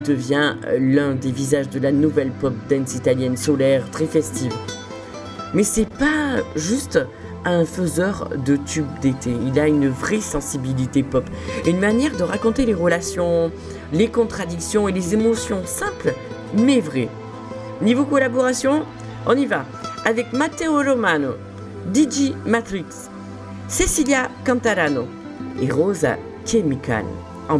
devient l'un des visages de la nouvelle pop dance italienne solaire, très festive. Mais c'est pas juste un faiseur de tubes d'été, il a une vraie sensibilité pop, une manière de raconter les relations, les contradictions et les émotions simples mais vraies. Niveau collaboration, on y va avec Matteo Romano, DJ Matrix, Cecilia Cantarano et Rosa Chemical. En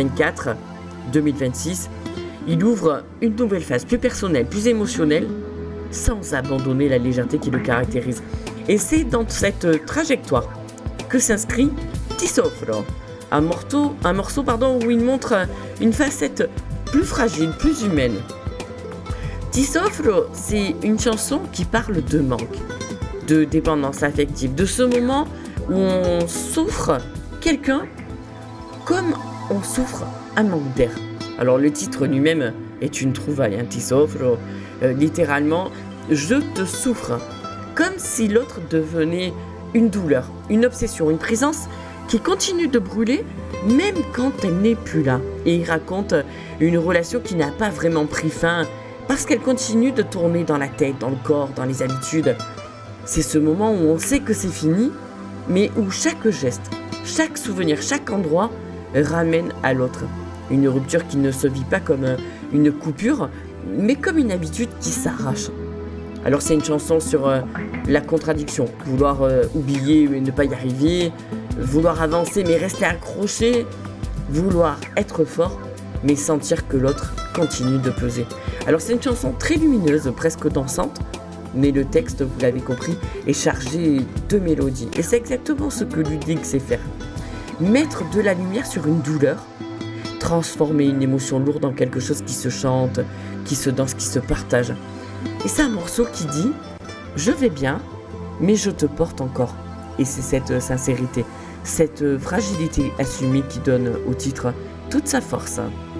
2024-2026, il ouvre une nouvelle phase plus personnelle, plus émotionnelle, sans abandonner la légèreté qui le caractérise. Et c'est dans cette trajectoire que s'inscrit Ti Soffro, un morceau où il montre une facette plus fragile, plus humaine. Ti Soffro, c'est une chanson qui parle de manque, de dépendance affective, de ce moment où on souffre quelqu'un comme on souffre un manque d'air. Alors le titre lui-même est une trouvaille, Ti Soffro, littéralement « je te souffre », comme si l'autre devenait une douleur, une obsession, une présence qui continue de brûler même quand elle n'est plus là. Et il raconte une relation qui n'a pas vraiment pris fin parce qu'elle continue de tourner dans la tête, dans le corps, dans les habitudes. C'est ce moment où on sait que c'est fini, mais où chaque geste, chaque souvenir, chaque endroit ramène à l'autre. Une rupture qui ne se vit pas comme une coupure, mais comme une habitude qui s'arrache. Alors c'est une chanson sur la contradiction, vouloir oublier et ne pas y arriver, vouloir avancer mais rester accroché, vouloir être fort mais sentir que l'autre continue de peser. Alors c'est une chanson très lumineuse, presque dansante, mais le texte, vous l'avez compris, est chargé de mélodie. Et c'est exactement ce que Ludwig sait faire. Mettre de la lumière sur une douleur, transformer une émotion lourde en quelque chose qui se chante, qui se danse, qui se partage. Et c'est un morceau qui dit « Je vais bien, mais je te porte encore ». Et c'est cette sincérité, cette fragilité assumée qui donne au titre toute sa force.